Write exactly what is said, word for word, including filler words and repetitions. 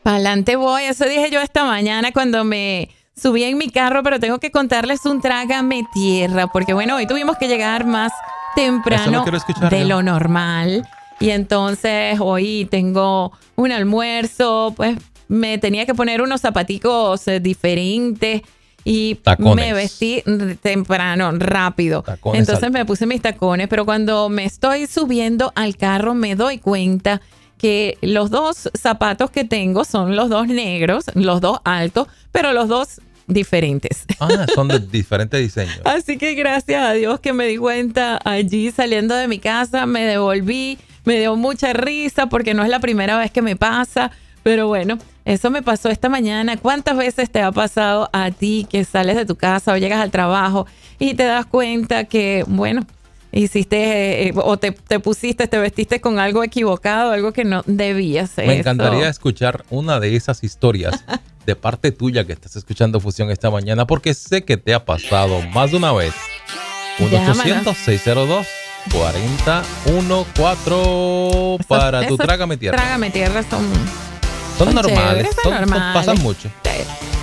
Pa'lante voy, eso dije yo esta mañana cuando me subí en mi carro, pero tengo que contarles un trágame tierra, porque bueno, hoy tuvimos que llegar más temprano lo de yo. lo normal. Y entonces hoy tengo un almuerzo, pues me tenía que poner unos zapaticos eh, diferentes y tacones. Me vestí temprano, rápido. Tacones entonces altos. me puse mis tacones, pero cuando me estoy subiendo al carro me doy cuenta que los dos zapatos que tengo son los dos negros, los dos altos, pero los dos diferentes. Ah, son de diferentes diseños. Así que gracias a Dios que me di cuenta allí saliendo de mi casa, me devolví, me dio mucha risa porque no es la primera vez que me pasa, pero bueno, eso me pasó esta mañana. ¿Cuántas veces te ha pasado a ti que sales de tu casa o llegas al trabajo y te das cuenta que, bueno, hiciste eh, o te, te pusiste, te vestiste con algo equivocado, algo que no debías hacer? Me encantaría escuchar una de esas historias de parte tuya que estás escuchando Fusión esta mañana, porque sé que te ha pasado más de una vez. uno ochocientos, seiscientos dos, cuatro cero uno cuatro para Esos- tu esos Trágame Tierra. Trágame tierra son, Son son normales, chéveres, son son- son- normales. pasan mucho. Sí.